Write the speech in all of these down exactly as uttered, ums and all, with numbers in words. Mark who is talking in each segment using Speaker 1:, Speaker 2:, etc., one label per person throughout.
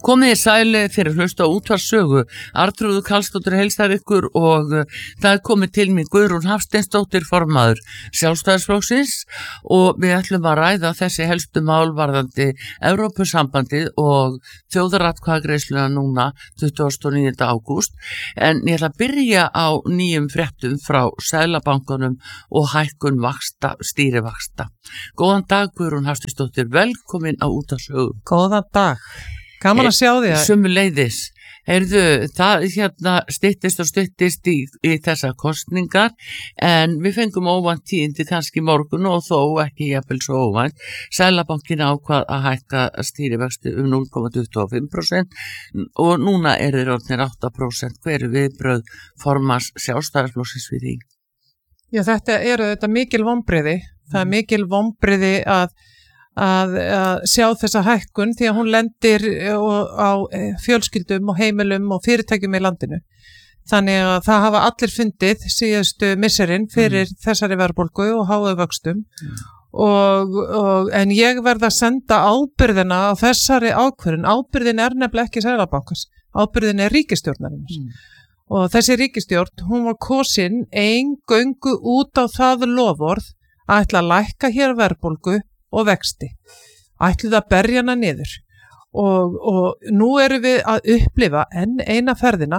Speaker 1: Komið í sæli fyrir hlusta á útvarpssögu. Arnþrúður Karlsdóttir heilsar ykkur og uh, það er komið til mig Guðrún Hafsteinsdóttir formaður Sjálfstæðisflokksins og við ætlum að ræða þessi helstu mál varðandi Evrópusambandið og þjóðaratkvæðagreiðsluna núna tuttugasta og níunda ágúst. En ég ætla að byrja á nýjum fréttum frá Seðlabankanum og hækkun vaxta, stýrivaxta. Góðan dag Guðrún Hafsteinsdóttir, velkomin á útvarpssögu.
Speaker 2: Góðan dag. Gaman að sjá því að...
Speaker 1: Sömuleiðis. Heyrðu, það hérna styttist og styttist í, í þessa kosningar en við fengum óvænt tíðindi kannski morgun og þó ekki jafnvel svo óvænt. Seðlabankinn ákvað að hækka stýrivexti um núll komma tuttugu og fimm prósent og núna er þeir orðnir átta prósent. Hver er viðbrögð formanns Sjálfstæðisflokksins við því?
Speaker 2: Já, þetta eru þetta mikil vonbrigði. Það er mikil vonbrigði að Að, að sjá þessa hækkun því að hún lendir á fjölskyldum og heimilum og fyrirtækjum í landinu. Þannig að það hafa allir fundið síðustu misserinn fyrir mm. þessari verðbólgu og háu vöxtum mm. og, og, en ég verð að senda ábyrðina á þessari ákvörðun. Ábyrðin er nefnilega ekki Seðlabankans, ábyrðin er ríkisstjórnarinnar. Mm. Og þessi ríkisstjórn, hún var kosin eingöngu út á það loforð að ætla að lækka hér verðbólgu og vexti. Ætluð að berja hana niður og, og nú erum við að upplifa enn eina ferðina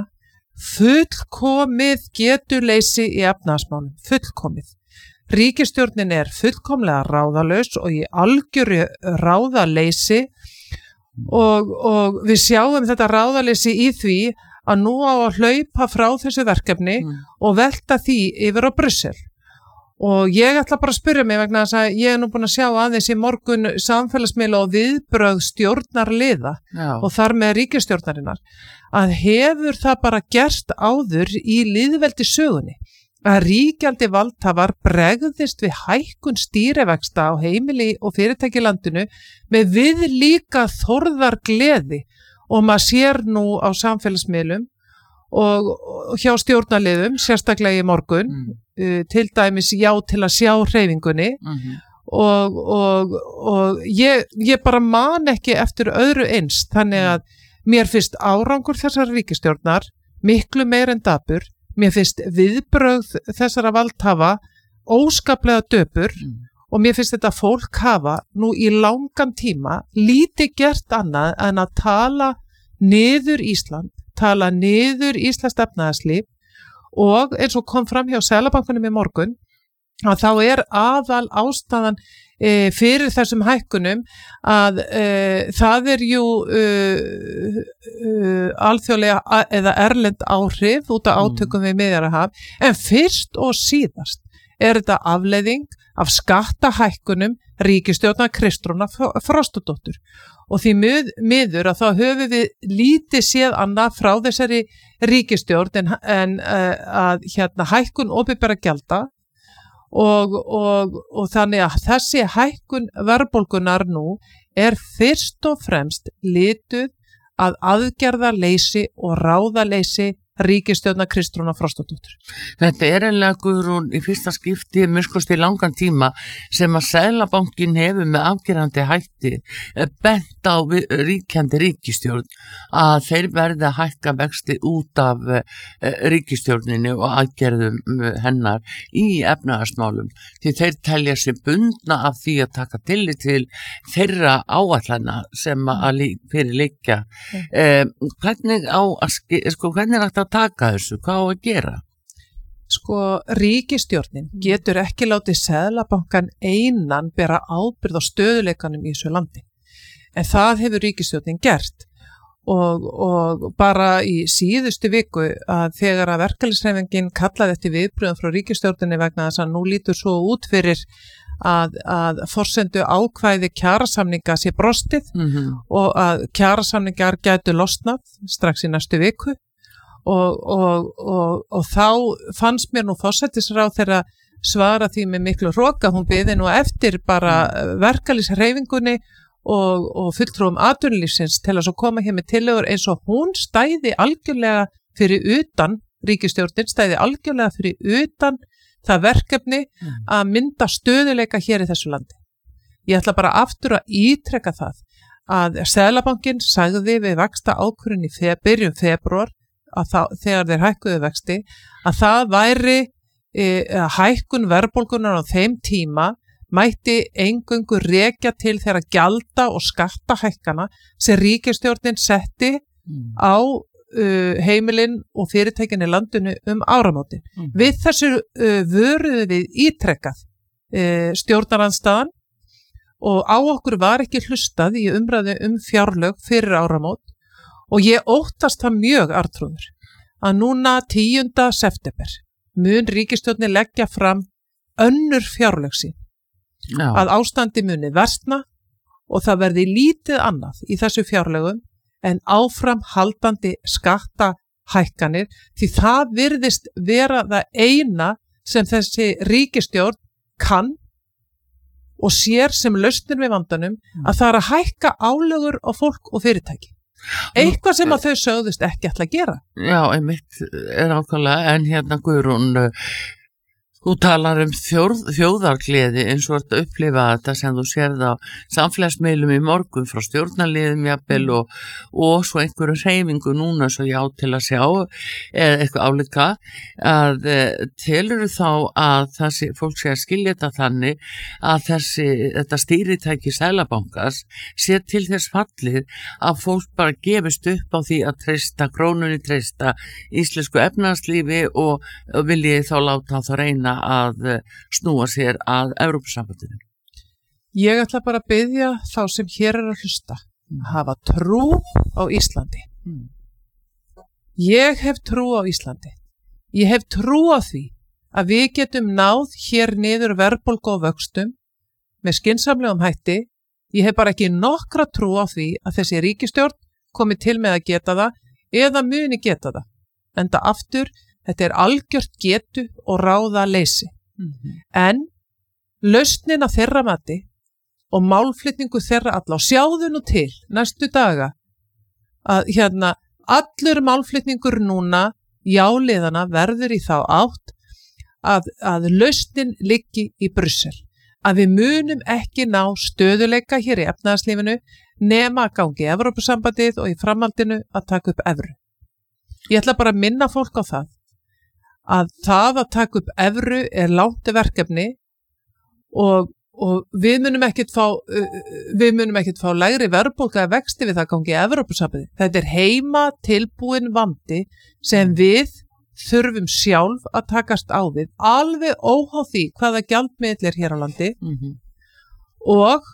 Speaker 2: fullkomið getuleysi í efnahagsmálum, fullkomið. Ríkisstjórnin er fullkomlega ráðalaus og í algjöru ráðaleysi og, og við sjáum þetta ráðaleysi í því að nú á að hlaupa frá þessu verkefni mm. og velta því yfir á Brussel. Og ég ætla bara að spyrja mig vegna þess að ég er nú búin að sjá aðeins í morgun samfélagsmiðla og viðbrögð stjórnarliða Já. Og þar með ríkisstjórnarinnar að hefur það bara gerst áður í lýðveldi sögunni að ríkjaldi valdhafar bregðist við hækkun stýrivexta á heimili og fyrirtæki í landinu með við líka þorðar gleði og maður sér nú á samfélagsmiðlum og hjá stjórnarliðum sérstaklega í morgun mm. uh, til dæmis já til að sjá hreyfingunni mm-hmm. og, og, og ég, ég bara man ekki eftir öðru eins þannig að mér finnst árangur þessar ríkisstjórnar miklu meir en dapur, mér finnst viðbrögð þessara valdhafa óskaplega döpur mm. og mér finnst þetta fólk hafa nú í langan tíma lítið gert annað en að tala niður Ísland tala niður Íslands efnahagslíf og eins og kom fram hjá Seðlabankanum í morgun að þá er aðal ástæðan e, fyrir þessum hækkunum að e, það er jú e, e, alþjóðlega eða erlend áhrif út af átökum við Miðjarðarhaf en fyrst og síðast er þetta afleiðing af skattahækkunum ríkisstjórnar Kristrúnar Frostadóttur og því mið, miður að þá höfum við lítið séð annað frá þessari ríkisstjórn en, en uh, að hérna hækkun opinberra gjalda og, og, og þannig að þessi hækkun verðbólgunar nú er fyrst og fremst lituð að aðgerðarleysi og ráðaleysi ríkisstjórnar Kristrúnar Frostadóttur.
Speaker 1: Þetta er eiginlega Guðrún í fyrsta skipti minnst í langan tíma sem að Seðlabankinn hefur með afgerandi hætti bent á ríkjandi ríkisstjórn að þeir verði að hækka vexti út af ríkisstjórninni og aðgerðum hennar í efnahagsmálum því þeir telja sig bundna af því að taka tillit til þeirra áætlana sem að fyrir liggja. Mm. Eh, hvernig á að sko hvernig er þetta að taka þessu, hvað á að gera?
Speaker 2: Sko, ríkisstjórnin getur ekki látið Seðlabankan einan bera ábyrgð á stöðuleikanum í þessu landi. En það hefur ríkisstjórnin gert og, og bara í síðustu viku að þegar að verkalýðshreyfingin kallaði eftir viðbrögðum frá ríkisstjórninni vegna þess að nú lítur svo út fyrir að, að forsendu ákvæði kjarasamninga sé brostið mm-hmm. og að kjarasamningar gætu losnað strax í næstu viku Og, og, og, og þá fannst mér nú forsætisráðherra svara því með miklu hroka, hún biði nú eftir bara verkalýðshreyfingunni og, og fulltrúum atvinnulífsins til að svo koma hér með tillögur eins og hún stæði algjörlega fyrir utan, ríkisstjórnin stæði algjörlega fyrir utan það verkefni að mynda stöðuleika hér í þessu landi. Ég ætla bara aftur að ítreka það að Seðlabankinn sagði við vaxta ákvörðun í fe, byrjun febrúar að það, þegar þeir hækkuðu vexti að það væri e, hækkun verðbólgunar á þeim tíma mætti eingöngu rekja til þeirra gjalda og skattahækkana sem ríkisstjórnin setti mm. á uh, heimilin og fyrirtækin í landinu um áramótin. Mm. Við þessu uh, vöruðu við ítrekkað uh, stjórnarandstaðan og á okkur var ekki hlustað í umræðu um fjárlög fyrir áramót og ég óttast það mjög, Arnþrúður, að núna tíunda september mun ríkisstjórnin leggja fram önnur fjárlög sín. Já. Að ástandi muni versna og það verði lítið annað í þessu fjárlögum en áframhaldandi skattahækkanir því það virðist vera það eina sem þessi ríkisstjórn kann og sér sem lausnir við vandanum að það er að hækka álögur á fólk og fyrirtæki. Eitthvað sem að þau sögðust ekki ætla að gera.
Speaker 1: Já, einmitt er ákvæmlega en hérna Guðrún þú talar um þjóð, þjóðargleði eins og að upplifa þetta sem þú sérð á samfélagsmiðlum í morgun frá stjórnarliðum jafnvel og, og svo einhverju hreyfingu núna svo já til að sjá eða eitthvað álíka að telur þá að þessi fólk sé að skilja þetta þannig að þessi, þetta stýritæki Seðlabankans sé til þess fallið að fólk bara gefist upp á því að treysta krónunni, treysta íslensku efnahagslífi og, og vilji þá láta þá reyna að snúa sér að Evrópusambandinu.
Speaker 2: Ég ætla bara að biðja þá sem hér er að hlusta að hafa trú á Íslandi. Mm. Ég hef trú á Íslandi. Ég hef trú á því að við getum náð hér niður verðbólgu og vöxtum með skynsamlegum hætti. Ég hef bara ekki nokkra trú á því að þessi ríkisstjórn komi til með að geta það eða muni geta það. Enda aftur þetta er algjört getu og ráða leysi. Mm-hmm. En lausnin að þeirra mati og málflutningu þeirra alla og sjáðu nú til næstu daga að hérna allur málflutningur núna jáliðana verður í þá átt að, að lausnin liggi í Brussel. Að við munum ekki ná stöðuleika hér í efnahagslífinu nema að gangi Evrópusambandið og í framhaldinu að taka upp evru. Ég ætla bara að minna fólk á það að það að taka upp evru er langt verkefni og, og við munum ekkert fá, við munum ekkert fá lægri verðbólgu eða vexti við það gangi í Evrópusambandið. Þetta er heima tilbúin vandi sem við þurfum sjálf að takast á við, alveg óháð því hvaða gjaldmiðill er hér á landi mm-hmm. og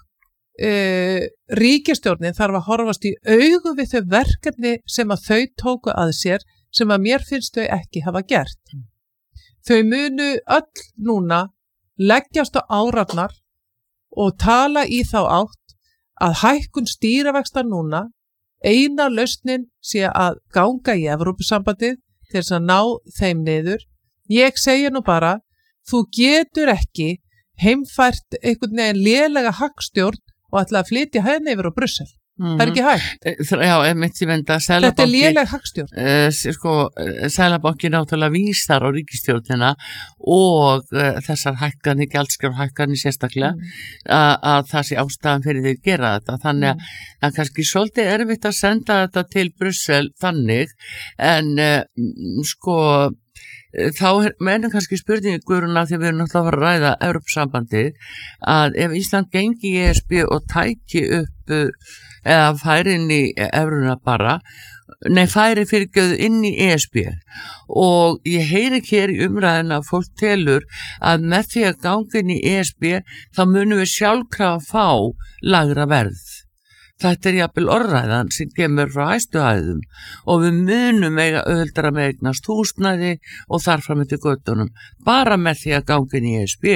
Speaker 2: uh, ríkisstjórnin þarf að horfast í augu við þau verkefni sem að þau tóku að sér sem að mér finnst þau ekki hafa gert. Mm. Þau munu öll núna leggjast á árarnar og tala í þá átt að hækkun stýrivaxta núna, eina lausnin sé að ganga í Evrópusambandið til þess að ná þeim niður. Ég segi nú bara, þú getur ekki heimfært einhvern veginn lélega hagstjórn og ætla að flytja henni yfir á Brussel. Mm-hmm. Það er ekki hægt.
Speaker 1: Já, einmitt ég venda
Speaker 2: Þetta er léleg hagstjórn.
Speaker 1: Uh, sko, Seðlabankinn náttúrulega vísar á ríkisstjórnina og uh, þessar hækkanir, gjaldskrárhækkanir sérstaklega mm. að, að það sé ástæðan fyrir því að gera þetta. Þannig að mm. það er kannski svolítið erfitt að senda þetta til Brussel þannig en uh, sko þá mennum kannski spurningi Guðrúna því við erum náttúrulega að fara að ræða Evrópusambandið að ef Ísland gengi í E S B og tæki upp eða færi inn í evruna bara, nei færi fyrirgjöðu inn í E S B og ég heyri hér í umræðina að fólk telur að með því að ganga inn í E S B þá munum við sjálfkrafa fá lagra verð. Þetta er jafnvel orðræðan sem kemur frá hæstu hæðum og við munum eiga auðvitað með eignast húsnæði og þarfram eftir göttunum bara með því að ganga inn í E S B.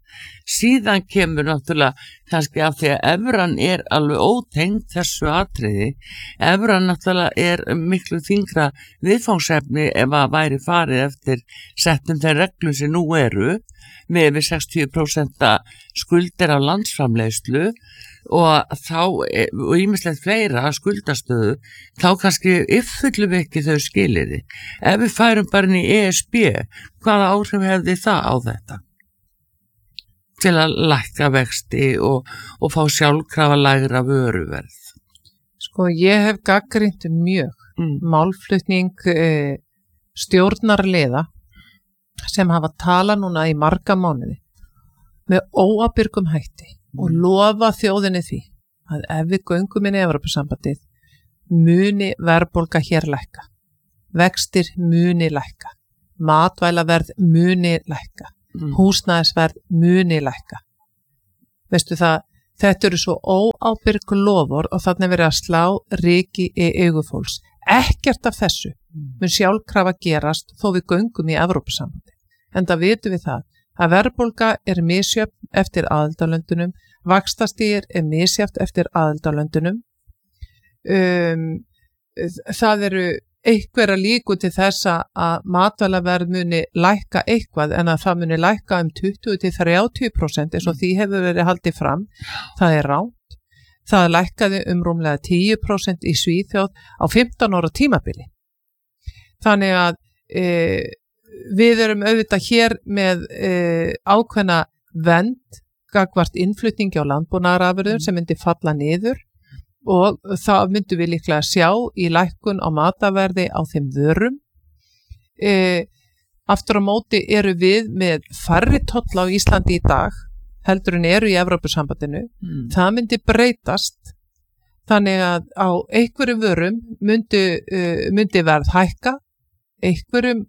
Speaker 1: Síðan kemur náttúrulega kannski af því að evran er alveg ótengd þessu atriði. Evran náttúrulega er miklu þyngra viðfangsefni ef að væri farið eftir settum þeir reglum sem nú eru með við sextíu prósent skuldir á landsframleiðslu og þá, og ýmislegt fleira skuldastöðu, þá kannski uppfyllum við ekki þau skilyrði. Ef við færum bara inn í E S B, hvaða áhrif hefði það á þetta? Til að lækka vexti og, og fá sjálfkrafa lægra vöruverð.
Speaker 2: Sko, ég hef gagnrýnt mjög mm. málflutning uh, stjórnarliða sem hafa talað núna í marga mánuði með óábyrgum hætti mm. og lofa þjóðinni því að ef við göngum inn í Evrópusambandið muni verðbólga hér lækka, vextir muni lækka, matvælaverð muni lækka, mm. húsnæðisverð muni lækka. Veistu það, þetta eru svo óábyrg lofur og þannig verið að slá ryki í augu fólks. Ekkert af þessu mun sjálfkrafa gerast þó við göngum í Evrópusambandi. En það vitum við það að verðbólga er misjöfn eftir aðildarlöndunum, vaxtastigið er misjafnt eftir aðildarlöndunum. Um, það eru einhverja líku til þess að matvælaverð muni lækka eitthvað en að það muni lækka um tuttugu til þrjátíu prósent eins og því hefur verið haldið fram. Það er rangt. Það lækkaði um rúmlega tíu prósent í Svíþjóð á fimmtán ára tímabili. Þannig að e, við erum auðvitað hér með e, ákveðna vernd gagnvart innflutningi á landbúnaðarafurðum sem myndi falla niður og það myndum við líklega sjá í lækkun á mataverði á þeim vörum. E, aftur á móti eru við með færri tolla á Íslandi í dag heldur en eru í Evrópusambandinu. Mm. Það myndi breytast þannig að á einhverjum vörum myndi, uh, myndi verð hækka, einhverjum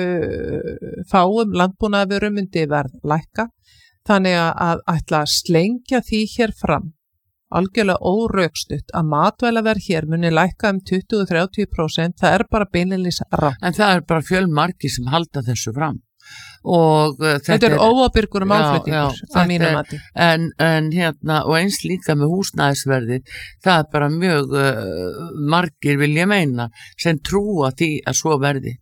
Speaker 2: uh, fáum landbúnaðarvörum myndi verð lækka, þannig að ætla að slengja því hér fram algjörlega órökstutt að matvælaverð hér muni lækka um tuttugu til þrjátíu prósent, það er bara beinlínis rangt.
Speaker 1: En það er bara fjölmargir sem halda þessu fram. Og uh, þetta,
Speaker 2: þetta er óábyrgur um álflutningur að mínum mati.
Speaker 1: En, en hérna og eins líka með húsnæðisverði, það er bara mjög uh, margir vil ég meina sem trúa því að svo verði.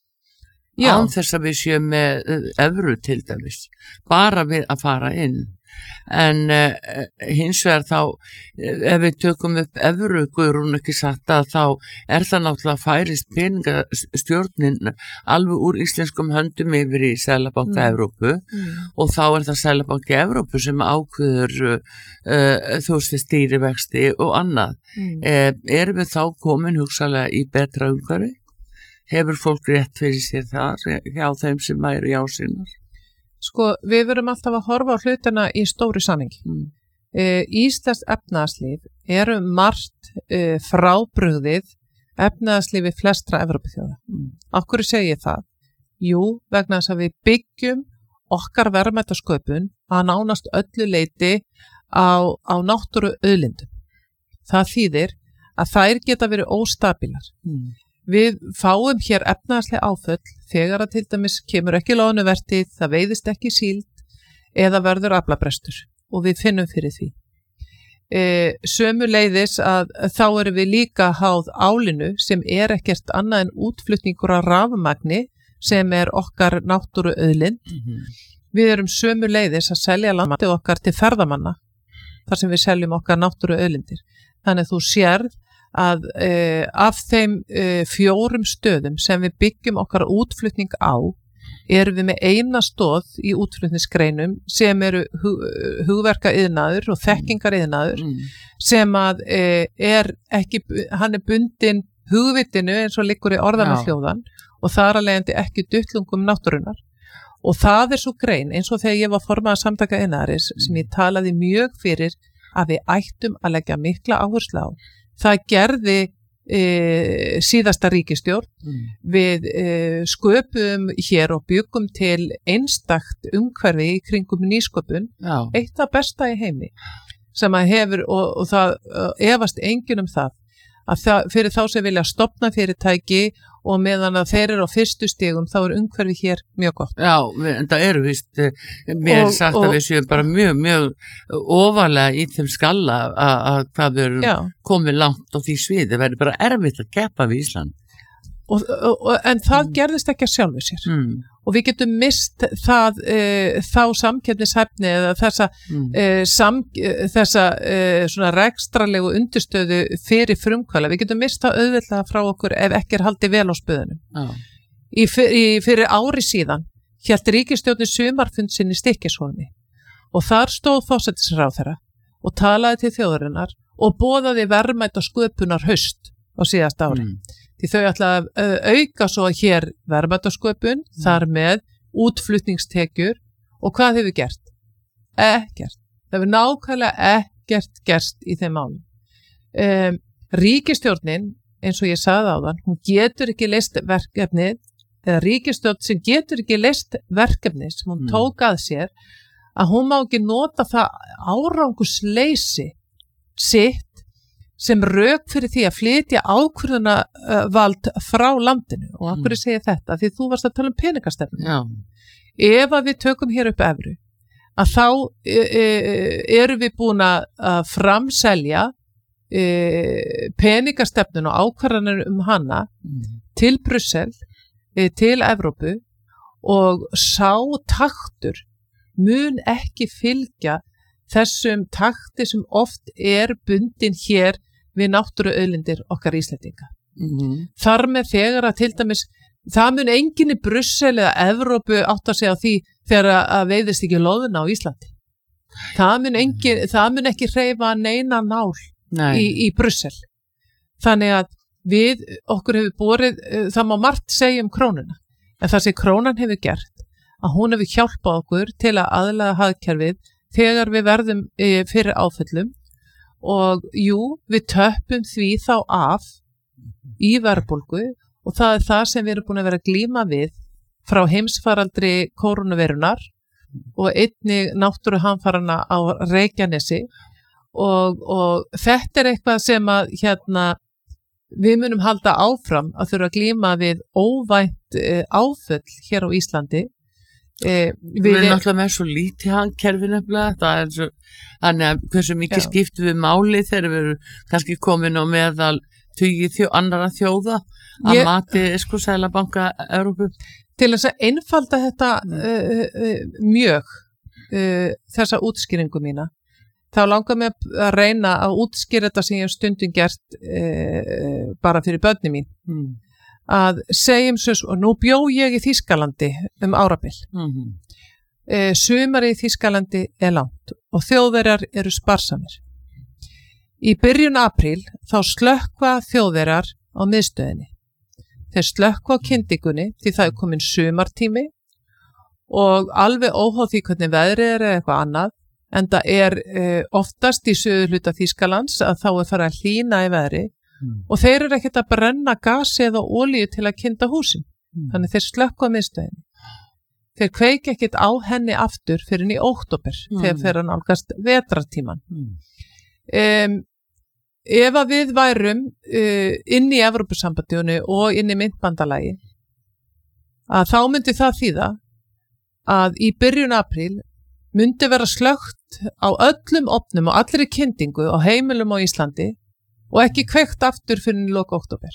Speaker 1: Já. Án þess að við séum með uh, evru til dæmis, bara við að fara inn. En uh, hins vegar þá ef við tökum upp evru, Guðrún ekki sagt að þá er það náttúrulega færist peningastjórnin alveg úr íslenskum höndum yfir í Seðlabanka mm. Evrópu mm. og þá er það Seðlabanki Evrópu sem ákveður uh, þú veist stýrivexti og annað. Mm. Uh, erum við þá komin hugsalega í betra umhverfi? Hefur fólk rétt fyrir sér þar hjá þeim sem eru jásinnar?
Speaker 2: Sko, við verum alltaf að horfa á hlutina í stóri samhengi. Mm. E, Íslands efnahagslíf eru margt e, frábrugðið efnahagslífi flestra Evrópuþjóða. Mm. Af hverju segi ég það? Jú, vegna þess að við byggjum okkar verðmætasköpun að nánast öllu leyti á, á náttúru auðlindum. Það þýðir að þær geta verið óstabilar. Mm. Við fáum hér efnahagslega áföll þegar að til dæmis kemur ekki loðnuvertíð, það veiðist ekki síld eða verður aflabrestur og við finnum fyrir því. E, sömu leiðis að þá erum við líka háð álinu sem er ekkert annað en útflutningur af rafmagni sem er okkar náttúru auðlind. Mm-hmm. Við erum sömu leiðis að selja landið okkar til ferðamanna þar sem við seljum okkar náttúru auðlindir. Þannig að þú sérð að uh, af þeim uh, fjórum stöðum sem við byggjum okkar útflutning á erum við með eina stóð í útflutningsgreinum sem eru hug, hugverka iðnaður og þekkingar iðnaður mm. sem að uh, er ekki, hann er bundin hugvitinu eins og liggur í orðana hljóðan og þar að leiðandi ekki duttlungum náttúrunnar og það er svo grein eins og þegar ég var formaður samtaka iðnaðarins mm. sem ég talaði mjög fyrir að við ættum að leggja mikla áherslu á. Það gerði e, síðasta ríkisstjórn. Mm. Við e, sköpum hér og byggum til einstakt umhverfi í kringum nýsköpun. Já. Eitt af besta í heimi sem að hefur og, og það efast enginn um það að það, fyrir þá sem vilja stofna fyrirtæki og meðan að þeir eru á fyrstu stigum þá er umhverfi hér mjög gott.
Speaker 1: Já, en það eru vist, mér er sagt og, að við séum bara mjög, mjög ofalega í þeim skalla að hvað við erum já. komið langt á því sviði, það verður bara erfitt að keppa við Ísland.
Speaker 2: Og, og, en það mm. gerðist ekki að sjálfu sér mm. og við getum mist það, e, þá samkeppnishæfni eða þessa, mm. e, sam, e, þessa e, svona rekstralegu undirstöðu fyrir frumkvæla. Við getum mist það auðvitað frá okkur ef ekki er haldið vel á spöðunum. Ah. Í, í, fyrir ári síðan hélt ríkisstjórnin sumarfund sinn í Stykkishólmi og þar stóð forsætisráðherra og talaði til þjóðarinnar og boðaði verðmæta sköpunar haust á síðasta ári. Mm. Því þau ætla að auka svo hér verðmæta sköpun, mm. þar með útflutningstekjur og hvað hefur gert? Ekkert. Það hefur nákvæmlega ekkert gerst í þeim málum. Um, ríkisstjórnin, eins og ég sagði áðan, hún getur ekki leyst verkefnið, eða ríkisstjórn sem getur ekki leyst verkefnið sem hún mm. tók að sér, að hún má ekki nota það árangursleysi sitt sem rök fyrir því að flytja ákvörðunarvald frá landinu. Og af hverju segi ég þetta? Því þú varst að tala um peningastefnu.
Speaker 1: Já.
Speaker 2: Ef að við tökum hér upp evru, að þá e, e, erum við búin að framselja e, peningastefnun og ákvarðanir um hana mm. til Brussel, e, til Evrópu og sá taktur mun ekki fylgja þessum takti sem oft er bundin hér við náttúruauðlindir okkar Íslendinga. Mm-hmm. Þar með þegar að til dæmis, það mun enginn í Brussel eða Evrópu átt að segja á því þegar að veiðist ekki loðuna á Íslandi. Það mun, engin, það mun ekki hreyfa neina nál Nei. í, í Brussel. Þannig að við, okkur hefur borið, það má margt segja um krónuna, en það sem krónan hefur gert, að hún hefur hjálpað okkur til að aðlaga hagkerfið þegar við verðum fyrir áföllum og jú, við töppum því þá af í verðbólgu og það er það sem við erum búin að vera að glíma við frá heimsfaraldri kórónuveirunar og einnig náttúruhamfarana á Reykjanesi og, og þetta er eitthvað sem að hérna, við munum halda áfram að þurfa að glíma við óvænt e, áföll hér á Íslandi. Eh, við,
Speaker 1: við erum alltaf með svo lítið hagkerfi nefnilega, það er svo þannig að hversu mikið skiptum við máli þegar við erum kannski komin á meðal tugi þjó, annara þjóða að ég, mati sko Seðlabanka Evrópu.
Speaker 2: Til þess að einfalda þetta uh, uh, mjög uh, þessa útskýringu mína þá langar mig að reyna að útskýra þetta sem ég hef stundum gert uh, bara fyrir börni mín mm. að segjum svo, og nú bjó ég í Þýskalandi um árabil. Mm-hmm. E, sumari í Þýskalandi er langt og Þjóðverjar eru sparsamir. Í byrjun apríl þá slökkva Þjóðverjar á miðstöðinni. Þeir slökkva á kyndingunni því það er komin sumartími og alveg óháð því hvernig veðrið er eða eitthvað annað, en það er e, oftast í suðurhluta Þýskalands að þá er farið að hlýna í veðri. Mm. Og þeir eru ekkert að brenna gasi eða olíu til að kynda húsin. Mm. Þannig þeir slökkva miðstöðinni. Þeir kveiki ekkert á henni aftur fyrir í október mm. þegar fer að nálgast vetrartíman. Mm. Um, ef að við værum uh, inn í Evrópusambandinu og inn í myntbandalagi, að þá myndi það þýða að í byrjun apríl myndi vera slökkt á öllum ofnum og allri kyndingu á heimilum á Íslandi og ekki kveikt aftur fyrir í loka október.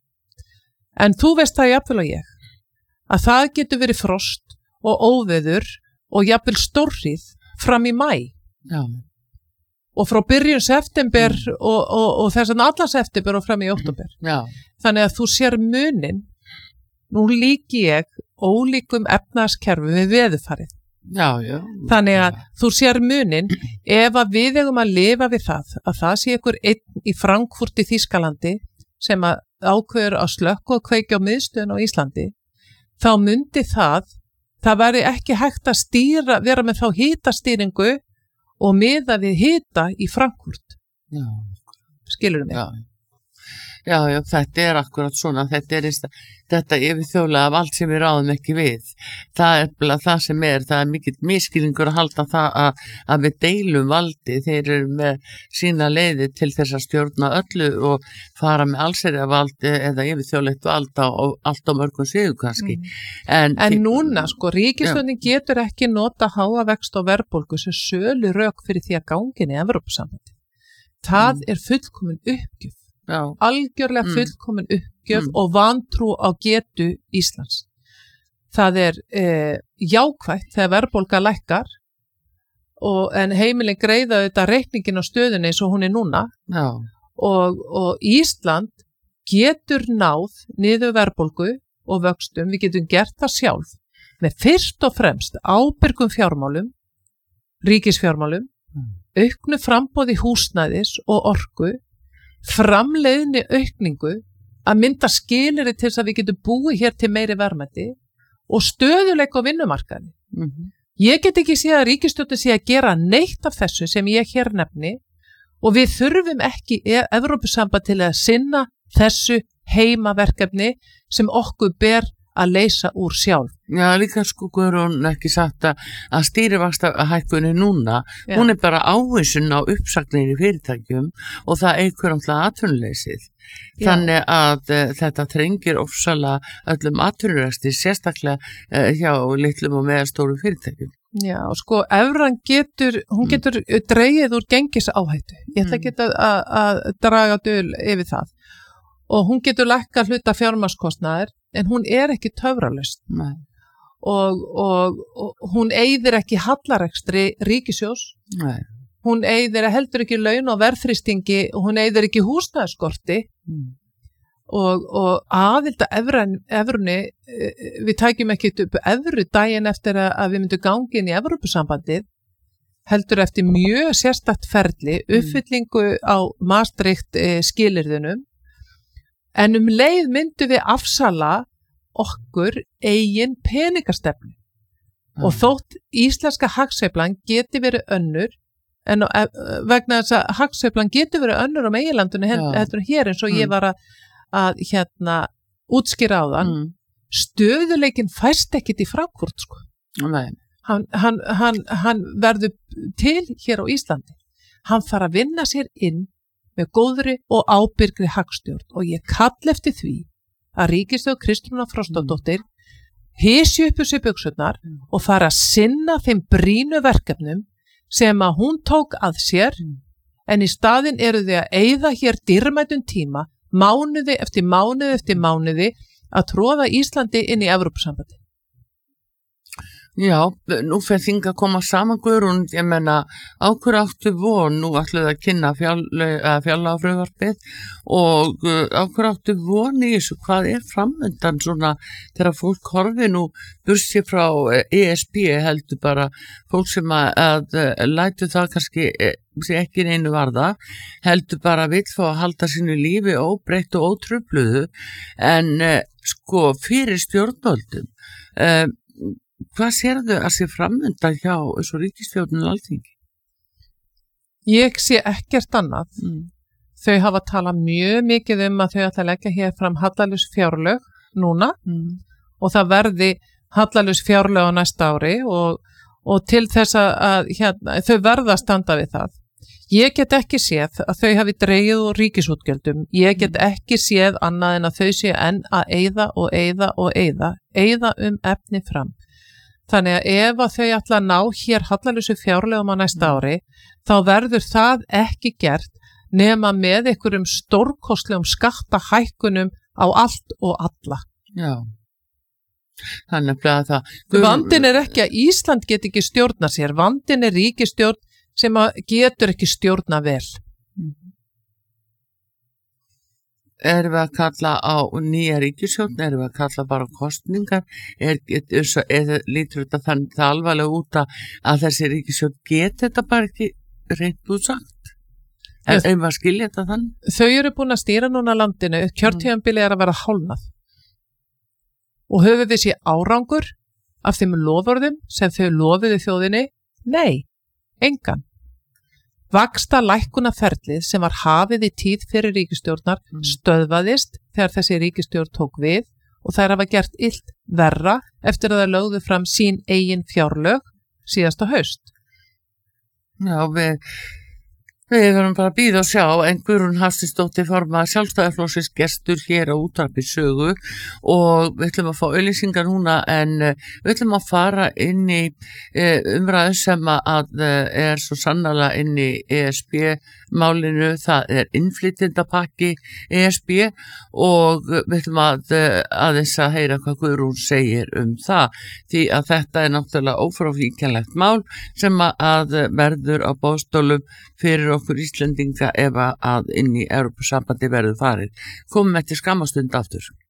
Speaker 2: En þú veist það jafnvel og ég, að það getur verið frost og óveður og jafnvel stórhríð fram í maí. Já. Og frá byrjun september mm. og, og, og þess að allan september og fram í október. Já. Þannig að þú sér munin, nú líki ég ólíkum efnahagskerfi við veðurfarið. Já, já. Þannig að já. Þú sér munin ef að við eigum að lifa við það að það sé ykkur einn í Frankfurt í Þýskalandi sem að ákveður að slökkva og kveikja á miðstöðin á Íslandi, þá myndi það það væri ekki hægt að stýra, vera með þá hitastýringu og miða við hita í Frankfurt. Já. Skilur mig? Já. Já, já, þetta er akkurat svona, þetta er þetta yfirþjóðlega vald sem við ráðum ekki við. Það er bara það sem er, það er mikill misskilningur að halda það að, að við deilum valdi, þeir eru með sína leiði til þess að stjórna öllu og fara með allsherja valdi eða yfirþjóðlegt vald á allt á mörgum sviðum kannski. Mm. En, en því, núna, sko, ríkisstjórnin getur ekki nota háa vext og verðbólgu sem sölu rök fyrir því að gangin í Evrópusambandi. Það mm. er fullkomin uppgjöf. Já. Algjörlega fullkomin uppgjöf mm. og vantrú á getu Íslands. Það er eh, jákvætt þegar verðbólga lækkar og en heimilin greiða þetta reikningin á stöðunni eins og hún er núna og, og Ísland getur náð niður verðbólgu og vöxtum, við getum gert það sjálf með fyrst og fremst ábyrgum fjármálum, ríkisfjármálum auknu framboði húsnæðis og orku, framleiðni aukningu, að mynda skilyrði til þess að við getum búið hér til meiri verðmæti og stöðuleika á vinnumarkaðinum.
Speaker 1: Mhm.
Speaker 2: Ég get ekki séð að ríkisstjórnin sé að gera neitt af þessu sem ég hér nefni og við þurfum ekki Evrópusamband til að sinna þessu heimaverkefni sem okkur ber að leysa úr sjálf.
Speaker 1: Já, líka sko Guðrún ekki sagt að, að stýrivaxtahækkunin núna,
Speaker 2: Já.
Speaker 1: hún er bara ávísun á uppsagnir í fyrirtækjum og það eikur náttúrulega atvinnuleysið.
Speaker 2: Já.
Speaker 1: Þannig að uh, þetta þrengir ofsalega öllum atvinnurekstri, sérstaklega uh, hjá litlum og meðalstóru fyrirtækjum.
Speaker 2: Já, sko, evran getur, hún getur mm. dregið úr gengisáhættu. Ég ætla ekki að, að, að draga dul yfir það. Og hún getur lækka hluta fjármagnskostnaðar, en hún er ekki töfralaust.
Speaker 1: Nei.
Speaker 2: Og, og, og hún eyðir ekki hallarekstri ríkissjóðs.
Speaker 1: Nei.
Speaker 2: Hún eyðir heldur ekki laun og verðþrýstingi og hún eyðir ekki húsnæðisskorti. Mm. Og, og aðild að evran, evrunni, við tækjum ekki upp evru daginn eftir að við myndum gangi inn í Evrópusambandið, heldur eftir mjög sérstakt ferli, uppfyllingu á Maastricht skilyrðunum, en um leið myndum við afsala okkur eigin peningastefnu. Mm. Og þótt íslenska hagsveiflan geti verið önnur, en á, vegna þess að hagsveiflan geti verið önnur á meginlandinu heldur hér eins og mm. ég var að að hérna útskýra á þann mm. stöðuleikin fæst ekkit í Frankfurt sko.
Speaker 1: Nei.
Speaker 2: Hann, hann, hann, hann verður til hér á Íslandi. Hann þarf að vinna sér inn með góðri og ábyrgri hagstjórn og ég kall eftir því að ríkisstjórn Kristrúnar Frostadóttir hysji upp úr sig buxurnar mm. og fara að sinna þeim brýnu verkefnum sem að hún tók að sér mm. en í staðinn eru þau að eyða hér dýrmætum tíma mánuði eftir mánuði eftir mánuði að tróða Íslandi inn í Evrópusambandi.
Speaker 1: Já, nú fer þing að koma saman Guðrún, ég menna ákveð áttu von, nú ætluðu að kynna fjárlagafrumvarpið og ákveð áttu von í þessu, hvað er framöndan svona þegar fólk horfi nú bursi frá E S B heldur bara fólk sem að, að lætu það kannski sé ekki neinu varða, heldur bara vill fá að halda sínu lífi óbreytt og ótrufluðu en uh, sko fyrir stjórnvöldum uh, hvað sérðu að sé framöndan hjá þessu ríkisstjórnin Alþingi?
Speaker 2: Ég sé ekkert annað. Mm. Þau hafa talað mjög mikið um að þau ætla að leggja hér fram hallalaus fjárlög núna mm. og það verði hallalaus fjárlög á næsta ári og, og til þess að hérna, þau verða að standa við það. Ég get ekki séð að þau hafi dregið úr ríkisútgjöldum. Ég get ekki séð annað en að þau séu enn að eyða og eyða og eyða, eyða um efni fram. Þannig að ef að þau ætla að ná hér hallalausu fjárlegum á næsta ári, þá verður það ekki gert nema með einhverjum stórkostlegum skattahækkunum á allt og alla.
Speaker 1: Já. Þannig að það...
Speaker 2: Vandinn er ekki að Ísland get ekki stjórna sér. Vandinn er ríkisstjórn sem getur ekki stjórna vel.
Speaker 1: Erum við að kalla á nýja ríkisstjórn, erum við að kalla bara kostningar, er, er, er, er lítur þetta þannig það alvarlega út að, að þessi ríkisstjórn geti þetta bara ekki reynt útsagt? Er um að skilja þetta þannig?
Speaker 2: Þau eru búin að stýra núna landinu, kjörtíðanbili er að vera hálfnað. Og höfum við sé árangur af þeim loforðum sem þau lofiðu þjóðinni? Nei, engan. Vaxta lækkunarferlið sem var hafið í tíð fyrir ríkisstjórnar mm. stöðvaðist þegar þessi ríkisstjórn tók við og þær hafa gert illt verra eftir að það lögðu fram sín eigin fjárlög síðasta haust.
Speaker 1: Já, við, við verðum bara að bíða og sjá en Guðrún Hafsteinsdóttir formaður Sjálfstæðisflokksins gestur hér á Útvarpi Sögu og við ætlum að fá auglýsingar núna en við ætlum að fara inn í umræðu sem að er svo sannarlega inn í E S B málinu, það er innflytjendapakki E S B og við ætlum að aðeins að heyra hvað Guðrún segir um það því að þetta er náttúrulega ófrávíkjanlegt mál sem að verður á boðstólum fyrir okkur Íslendinga ef að inn í Evrópusambandi verður farið. Komum eftir skammastund aftur.